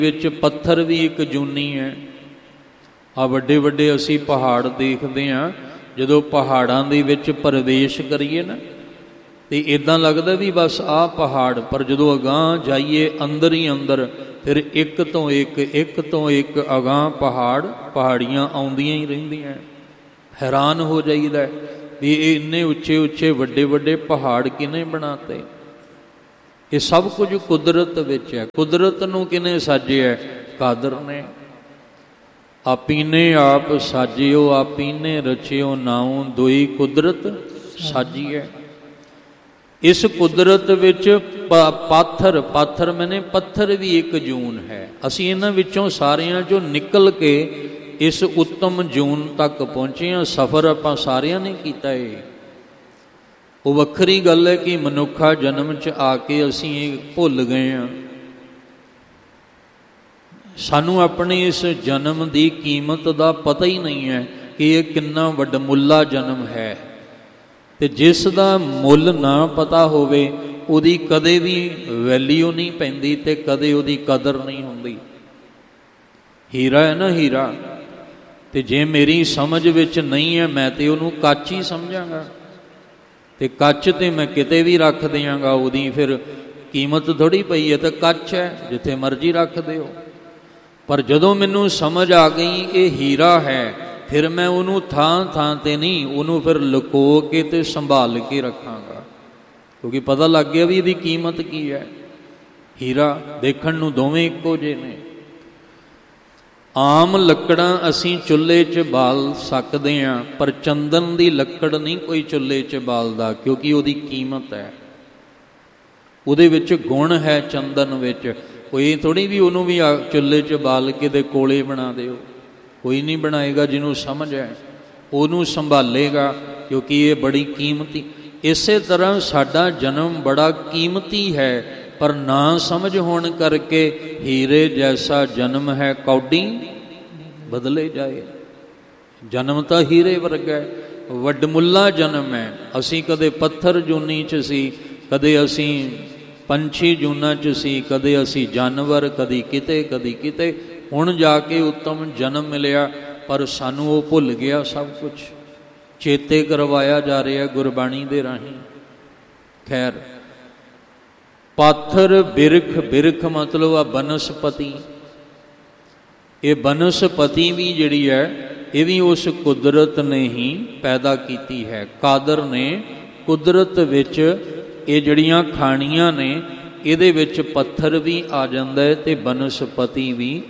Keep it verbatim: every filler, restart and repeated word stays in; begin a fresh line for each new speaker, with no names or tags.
ਵਿੱਚ ਪੱਥਰ ਵੀ ਇੱਕ ਜੂਨੀ ਹੈ। ਆ ਵੱਡੇ ਵੱਡੇ ਅਸੀਂ ਪਹਾੜ ਦੇਖਦੇ ਹਾਂ, ਜਦੋਂ ਪਹਾੜਾਂ ਦੇ ਵਿੱਚ ਪ੍ਰਵੇਸ਼ ਕਰੀਏ ਨਾ ਤੇ ਇੱਦਾਂ ਲੱਗਦਾ ਵੀ ਬਸ ਆਹ ਪਹਾੜ, ਪਰ ਜਦੋਂ ਅਗਾਂਹ ਜਾਈਏ ਅੰਦਰ ਹੀ ਅੰਦਰ ਫਿਰ ਇੱਕ ਤੋਂ ਇੱਕ ਇੱਕ ਤੋਂ ਇੱਕ ਅਗਾਂਹ ਪਹਾੜ ਪਹਾੜੀਆਂ ਆਉਂਦੀਆਂ ਹੀ ਰਹਿੰਦੀਆਂ। ਹੈਰਾਨ ਹੋ ਜਾਈਦਾ ਵੀ ਇਹ ਇੰਨੇ ਉੱਚੇ ਉੱਚੇ ਵੱਡੇ ਵੱਡੇ ਪਹਾੜ ਕਿਹਨੇ ਬਣਾਤੇ। ਇਹ ਸਭ ਕੁਝ ਕੁਦਰਤ ਵਿੱਚ ਹੈ। ਕੁਦਰਤ ਨੂੰ ਕਿਹਨੇ ਸਾਜਿਆ? ਕਾਦਰ ਨੇ। ਆਪੀਨੇ ਆਪ ਸਾਜਿਓ ਆਪੀਨੇ ਰਚਿਓ ਨਾਉ ਦੋਈ ਕੁਦਰਤ ਸਾਜੀ ਹੈ। ਇਸ ਕੁਦਰਤ ਵਿੱਚ ਪਾਥਰ, ਪਾਥਰ ਮੈਨੇ ਪੱਥਰ ਵੀ ਇੱਕ ਜੂਨ ਹੈ। ਅਸੀਂ ਇਹਨਾਂ ਵਿੱਚੋਂ ਸਾਰਿਆਂ ਚੋਂ ਨਿਕਲ ਕੇ ਇਸ ਉੱਤਮ ਜੂਨ ਤੱਕ ਪਹੁੰਚੇ ਹਾਂ। ਸਫ਼ਰ ਆਪਾਂ ਸਾਰਿਆਂ ਨੇ ਕੀਤਾ ਏ। ਉਹ ਵੱਖਰੀ ਗੱਲ ਹੈ ਕਿ ਮਨੁੱਖਾ ਜਨਮ 'ਚ ਆ ਕੇ ਅਸੀਂ ਇਹ ਭੁੱਲ ਗਏ ਹਾਂ। ਸਾਨੂੰ ਆਪਣੇ ਇਸ ਜਨਮ ਦੀ ਕੀਮਤ ਦਾ ਪਤਾ ਹੀ ਨਹੀਂ ਹੈ ਕਿ ਇਹ ਕਿੰਨਾ ਵੱਡਮੁੱਲਾ ਜਨਮ ਹੈ। ਤੇ ਜਿਸ ਦਾ ਮੁੱਲ ਨਾ ਪਤਾ ਹੋਵੇ ਉਹਦੀ ਕਦੇ ਵੀ ਵੈਲਿਊ ਨਹੀਂ ਪੈਂਦੀ ਤੇ ਕਦੇ ਉਹਦੀ ਕਦਰ ਨਹੀਂ ਹੁੰਦੀ। ਹੀਰਾ ਹੈ ਨਾ, ਹੀਰਾ, ਤੇ ਜੇ ਮੇਰੀ ਸਮਝ ਵਿੱਚ ਨਹੀਂ ਹੈ ਮੈਂ ਤੇ ਉਹਨੂੰ ਕੱਚ ਹੀ ਸਮਝਾਂਗਾ। ਤੇ ਕੱਚ ਤੇ ਮੈਂ ਕਿਤੇ ਵੀ ਰੱਖ ਦਿਆਂਗਾ, ਉਹਦੀ ਫਿਰ ਕੀਮਤ ਥੋੜ੍ਹੀ ਪਈ ਹੈ। ਤਾਂ ਕੱਚ ਹੈ, ਜਿੱਥੇ ਮਰਜ਼ੀ ਰੱਖ ਦਿਓ। ਪਰ ਜਦੋਂ ਮੈਨੂੰ ਸਮਝ ਆ ਗਈ ਇਹ ਹੀਰਾ ਹੈ, ਫਿਰ ਮੈਂ ਉਹਨੂੰ ਥਾਂ ਥਾਂ 'ਤੇ ਨਹੀਂ, ਉਹਨੂੰ ਫਿਰ ਲੁਕੋ ਕੇ ਤੇ ਸੰਭਾਲ ਕੇ ਰੱਖਾਂਗਾ, ਕਿਉਂਕਿ ਪਤਾ ਲੱਗ ਗਿਆ ਵੀ ਇਹਦੀ ਕੀਮਤ ਕੀ ਹੈ। ਹੀਰਾ ਦੇਖਣ ਨੂੰ ਦੋਵੇਂ ਇੱਕੋ ਜਿਹੇ ਨੇ। ਆਮ ਲੱਕੜਾਂ ਅਸੀਂ ਚੁੱਲ੍ਹੇ 'ਚ ਬਾਲ ਸਕਦੇ ਹਾਂ, ਪਰ ਚੰਦਨ ਦੀ ਲੱਕੜ ਨਹੀਂ ਕੋਈ ਚੁੱਲ੍ਹੇ 'ਚ ਬਾਲਦਾ, ਕਿਉਂਕਿ ਉਹਦੀ ਕੀਮਤ ਹੈ, ਉਹਦੇ ਵਿੱਚ ਗੁਣ ਹੈ। ਚੰਦਨ ਵਿੱਚ ਕੋਈ ਥੋੜ੍ਹੀ ਵੀ ਉਹਨੂੰ ਵੀ ਚੁੱਲ੍ਹੇ 'ਚ ਬਾਲ ਕੇ ਦੇ ਕੋਲੇ ਬਣਾ ਦਿਓ, ਕੋਈ ਨਹੀਂ ਬਣਾਏਗਾ। ਜਿਹਨੂੰ ਸਮਝ ਹੈ ਉਹਨੂੰ ਸੰਭਾਲੇਗਾ, ਕਿਉਂਕਿ ਇਹ ਬੜੀ ਕੀਮਤੀ। ਇਸੇ ਤਰ੍ਹਾਂ ਸਾਡਾ ਜਨਮ ਬੜਾ ਕੀਮਤੀ ਹੈ, ਪਰ ਨਾ ਸਮਝ ਹੋਣ ਕਰਕੇ ਹੀਰੇ ਜੈਸਾ ਜਨਮ ਹੈ ਕੌਡੀ ਬਦਲੇ ਜਾਏ। ਜਨਮ ਤਾਂ ਹੀਰੇ ਵਰਗਾ ਹੈ, ਵੱਡਮੁੱਲਾ ਜਨਮ ਹੈ। ਅਸੀਂ ਕਦੇ ਪੱਥਰ ਜੂਨੀ 'ਚ ਸੀ, ਕਦੇ ਅਸੀਂ ਪੰਛੀ ਜੂਨਾਂ 'ਚ ਸੀ, ਕਦੇ ਅਸੀਂ ਜਾਨਵਰ, ਕਦੀ ਕਿਤੇ ਕਦੀ ਕਿਤੇ। ਹੁਣ ਜਾ ਕੇ ਉੱਤਮ ਜਨਮ ਮਿਲਿਆ, ਪਰ ਸਾਨੂੰ ਉਹ ਭੁੱਲ ਗਿਆ। ਸਭ ਕੁਝ ਚੇਤੇ ਕਰਵਾਇਆ ਜਾ ਰਿਹਾ ਗੁਰਬਾਣੀ ਦੇ ਰਾਹੀਂ। ਖੈਰ, ਪਾਥਰ ਬਿਰਖ, ਬਿਰਖ ਮਤਲਬ ਆ ਬਨਸਪਤੀ। ਇਹ ਬਨਸਪਤੀ ਵੀ ਜਿਹੜੀ ਹੈ ਇਹ ਵੀ ਉਸ ਕੁਦਰਤ ਨੇ ਹੀ ਪੈਦਾ ਕੀਤੀ ਹੈ। ਕਾਦਰ ਨੇ ਕੁਦਰਤ ਵਿੱਚ ਇਹ ਜਿਹੜੀਆਂ ਖਾਣੀਆਂ ਨੇ ਇਹਦੇ ਵਿੱਚ ਪੱਥਰ ਵੀ ਆ ਜਾਂਦਾ ਹੈ ਤੇ ਬਨਸਪਤੀ ਵੀ